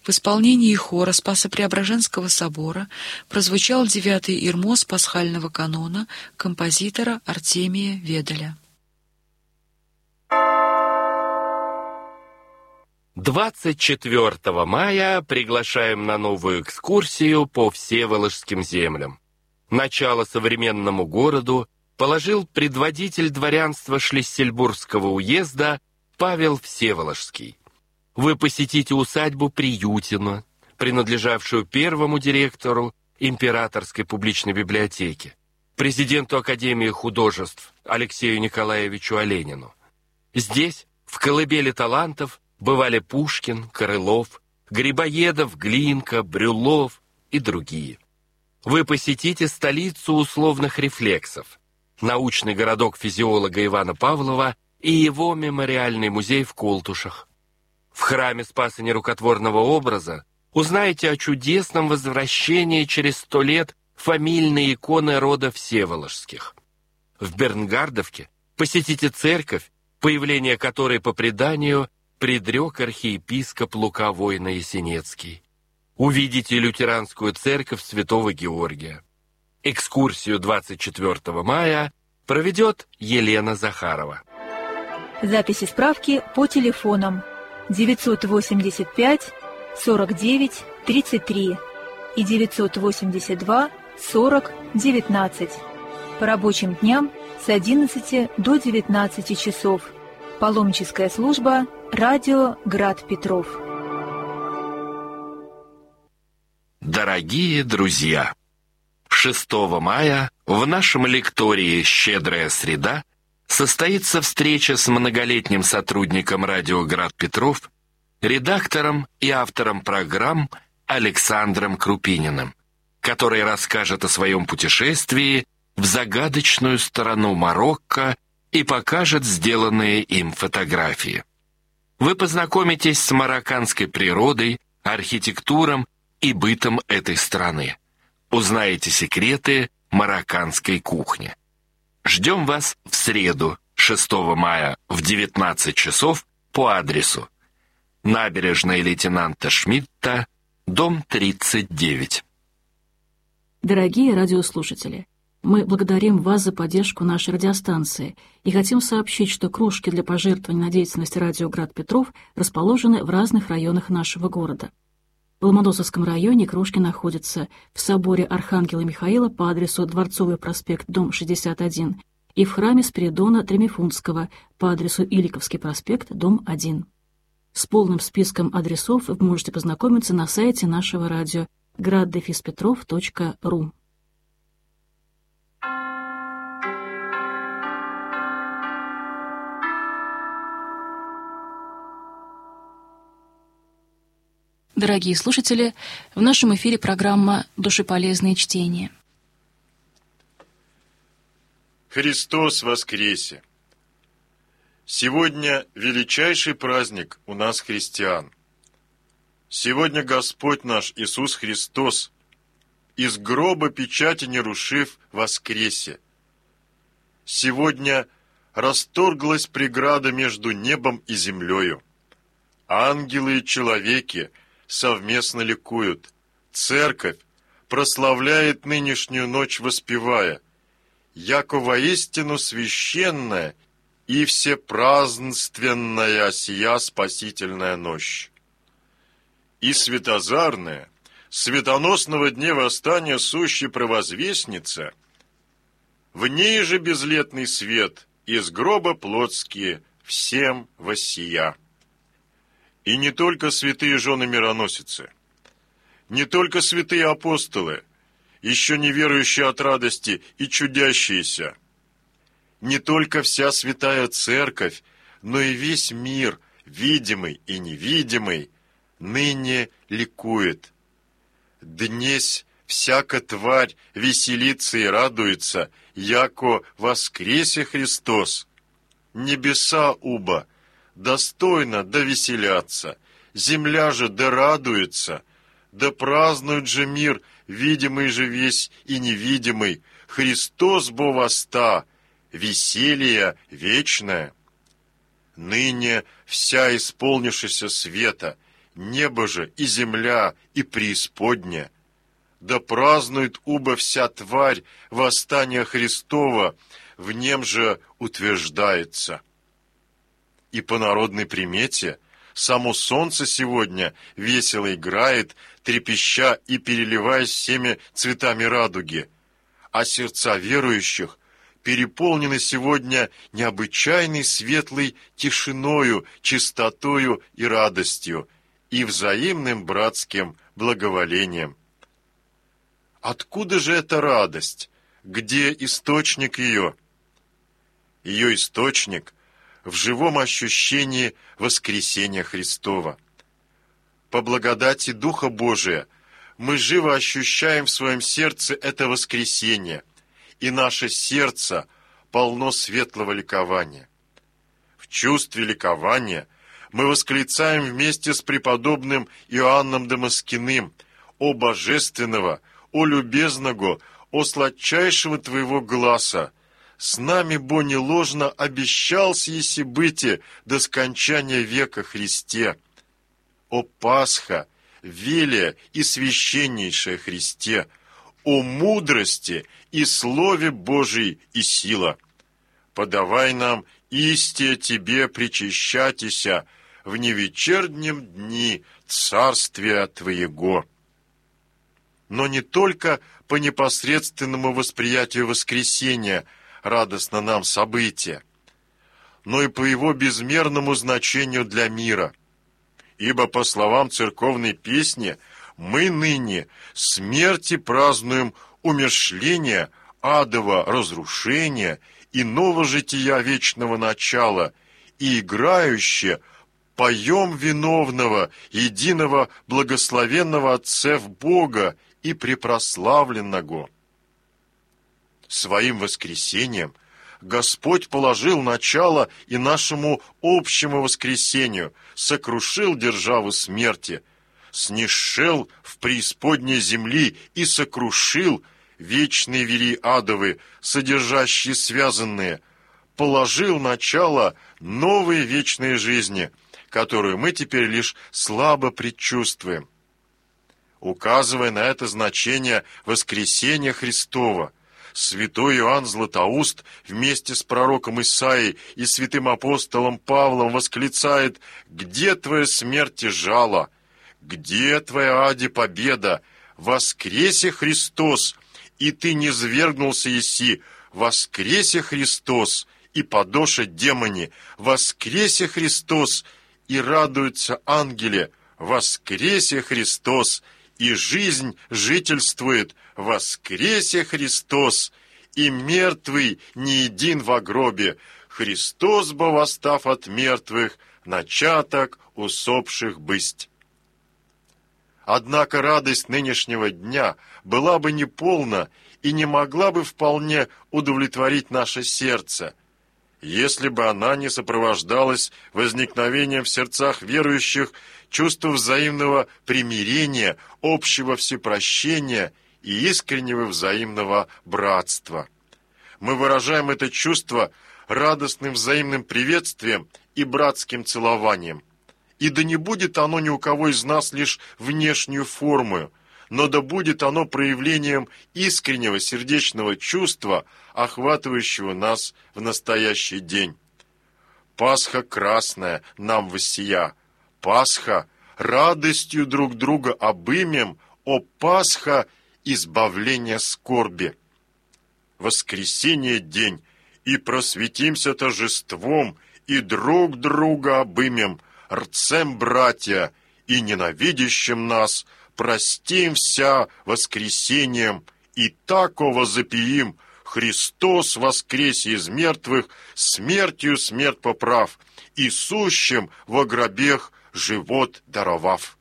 В исполнении хора Спасо-Преображенского собора прозвучал 9-й ирмоз пасхального канона композитора Артемия Ведаля. 24 мая приглашаем на новую экскурсию по Всеволожским землям. Начало современному городу положил предводитель дворянства Шлиссельбургского уезда Павел Всеволожский. Вы посетите усадьбу Приютино, принадлежавшую первому директору Императорской публичной библиотеки, президенту Академии художеств Алексею Николаевичу Оленину. Здесь, в колыбели талантов, бывали Пушкин, Крылов, Грибоедов, Глинка, Брюллов и другие. Вы посетите столицу условных рефлексов, научный городок физиолога Ивана Павлова и его мемориальный музей в Колтушах. В храме Спаса Нерукотворного образа узнаете о чудесном возвращении через 100 лет фамильной иконы рода Всеволожских. В Бернгардовке посетите церковь, появление которой по преданию предрек архиепископ Лука Войно-Ясенецкий. Увидите лютеранскую церковь Святого Георгия. Экскурсию 24 мая проведет Елена Захарова. Записи справки по телефонам 985 49 33 и 982 40 19. По рабочим дням с 11 до 19 часов. Паломническая служба «Радио Град Петров». Дорогие друзья, 6 мая в нашем лектории «Щедрая среда» состоится встреча с многолетним сотрудником радио «Град Петров», редактором и автором программ Александром Крупининым, который расскажет о своем путешествии в загадочную сторону Марокко и покажет сделанные им фотографии. Вы познакомитесь с марокканской природой, архитектурой и бытом этой страны. Узнаете секреты марокканской кухни. Ждем вас в среду, 6 мая в 19 часов по адресу: набережная лейтенанта Шмидта, дом 39. Дорогие радиослушатели, мы благодарим вас за поддержку нашей радиостанции и хотим сообщить, что кружки для пожертвований на деятельность радио «Град Петров» расположены в разных районах нашего города. В Ломоносовском районе кружки находятся в соборе Архангела Михаила по адресу Дворцовый проспект, дом 61, и в храме Спиридона Тремифунтского по адресу Иликовский проспект, дом 1. С полным списком адресов вы можете познакомиться на сайте нашего радио graddefispetrov.ru. Дорогие слушатели, в нашем эфире программа «Душеполезные чтения». Христос воскресе! Сегодня величайший праздник у нас, христиан. Сегодня Господь наш Иисус Христос, из гроба печати не рушив, воскресе. Сегодня расторглась преграда между небом и землею. Ангелы и человеки совместно ликуют. Церковь прославляет нынешнюю ночь, воспевая: «Яко воистину священная и всепразднственная сия спасительная ночь». И светозарная, светоносного дня восстания сущей провозвестница, в ней же безлетный свет из гроба плотские всем воссия. И не только святые жены мироносицы, не только святые апостолы, еще не верующие от радости и чудящиеся, не только вся святая церковь, но и весь мир, видимый и невидимый, ныне ликует. Днесь всяка тварь веселится и радуется, яко воскресе Христос. Небеса уба достойно да веселятся, земля же да радуется, да празднует же мир, видимый же весь и невидимый, Христос бо воста, веселье вечное. Ныне вся исполнившаяся света, небо же и земля и преисподня. Да празднует убо вся тварь восстания Христова, в нем же утверждается. И по народной примете само солнце сегодня весело играет, трепеща и переливаясь всеми цветами радуги, а сердца верующих переполнены сегодня необычайной светлой тишиною, чистотою и радостью, и взаимным братским благоволением. Откуда же эта радость? Где источник ее? Ее источник в живом ощущении воскресения Христова. По благодати Духа Божия мы живо ощущаем в своем сердце это воскресение, и наше сердце полно светлого ликования. В чувстве ликования мы восклицаем вместе с преподобным Иоанном Дамаскиным: «О божественного, о любезного, о сладчайшего Твоего гласа! С нами, бо не ложно, обещался еси быти до скончания века Христе. О Пасха, велия и священнейшая Христе! О мудрости и Слове Божией и сила! Подавай нам истие Тебе причащатися в невечернем дни царствия Твоего». Но не только по непосредственному восприятию воскресения радостно нам событие, но и по его безмерному значению для мира. Ибо, по словам церковной песни, мы ныне смерти празднуем умерщвление, адова разрушения и нового жития вечного начала, и играюще поем виновного, единого благословенного Отцев Бога и препрославленного. Своим воскресением Господь положил начало и нашему общему воскресению, сокрушил державу смерти, снишел в преисподней земли и сокрушил вечные вери адовы, содержащие связанные, положил начало новой вечной жизни, которую мы теперь лишь слабо предчувствуем. Указывая на это значение воскресения Христова, святой Иоанн Златоуст вместе с пророком Исаией и святым апостолом Павлом восклицает: «Где твоя смерть и жало? Где твоя ади победа? Воскресе Христос, и ты не свергнулся еси! Воскресе Христос, и подоша демоне! Воскресе Христос, и радуются ангели! Воскресе Христос, и жизнь жительствует! Воскресе Христос, и мертвый не един во гробе! Христос, бо восстав от мертвых, начаток усопших бысть». Однако радость нынешнего дня была бы неполна и не могла бы вполне удовлетворить наше сердце, если бы она не сопровождалась возникновением в сердцах верующих чувства взаимного примирения, общего всепрощения и искреннего взаимного братства. Мы выражаем это чувство радостным взаимным приветствием и братским целованием. И да не будет оно ни у кого из нас лишь внешнюю формою, но да будет оно проявлением искреннего сердечного чувства, охватывающего нас в настоящий день. Пасха красная нам воссия, Пасха радостью друг друга обымем, о Пасха избавление скорби. Воскресение день, и просветимся торжеством, и друг друга обымем, рцем братья, и ненавидящим нас простим вся воскресением, и таково запиим: Христос воскресе из мертвых, смертью смерть поправ, и сущим во гробех живот даровав.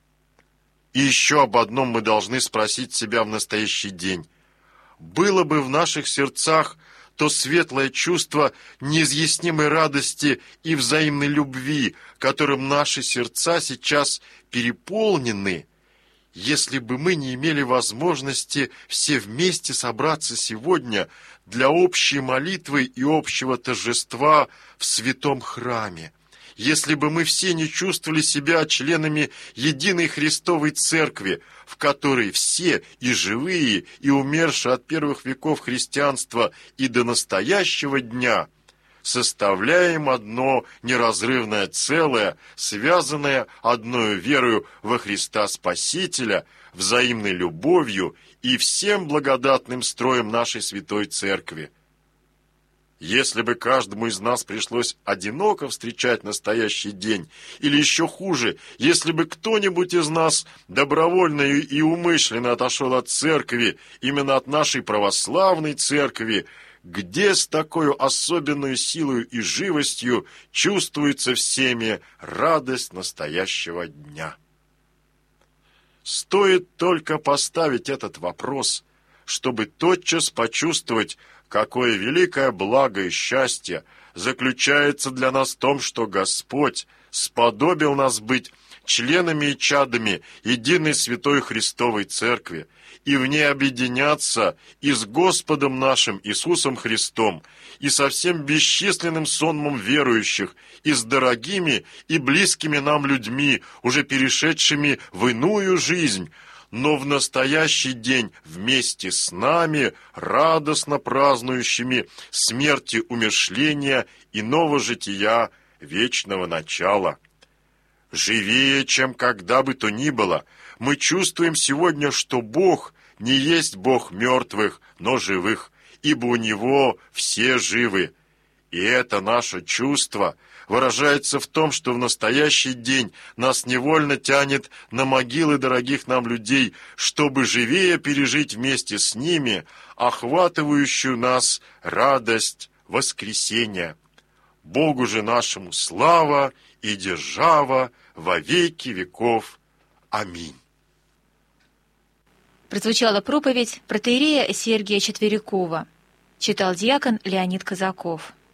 И еще об одном мы должны спросить себя в настоящий день. Было бы в наших сердцах то светлое чувство неизъяснимой радости и взаимной любви, которым наши сердца сейчас переполнены, если бы мы не имели возможности все вместе собраться сегодня для общей молитвы и общего торжества в святом храме, если бы мы все не чувствовали себя членами единой Христовой Церкви, в которой все, и живые, и умершие от первых веков христианства и до настоящего дня, составляем одно неразрывное целое, связанное одною верою во Христа Спасителя, взаимной любовью и всем благодатным строем нашей Святой Церкви. Если бы каждому из нас пришлось одиноко встречать настоящий день, или еще хуже, если бы кто-нибудь из нас добровольно и умышленно отошел от церкви, именно от нашей православной церкви, где с такой особенной силой и живостью чувствуется всеми радость настоящего дня. Стоит только поставить этот вопрос, чтобы тотчас почувствовать, какое великое благо и счастье заключается для нас в том, что Господь сподобил нас быть членами и чадами единой Святой Христовой Церкви и в ней объединяться и с Господом нашим Иисусом Христом, и со всем бесчисленным сонмом верующих, и с дорогими и близкими нам людьми, уже перешедшими в иную жизнь, но в настоящий день вместе с нами, радостно празднующими смерти умершления и нового жития вечного начала. Живее, чем когда бы то ни было, мы чувствуем сегодня, что Бог не есть Бог мертвых, но живых, ибо у Него все живы. И это наше чувство выражается в том, что в настоящий день нас невольно тянет на могилы дорогих нам людей, чтобы живее пережить вместе с ними охватывающую нас радость воскресения. Богу же нашему слава и держава во веки веков. Аминь. Прозвучала проповедь протоиерея Сергия Четверякова. Читал диакон Леонид Казаков.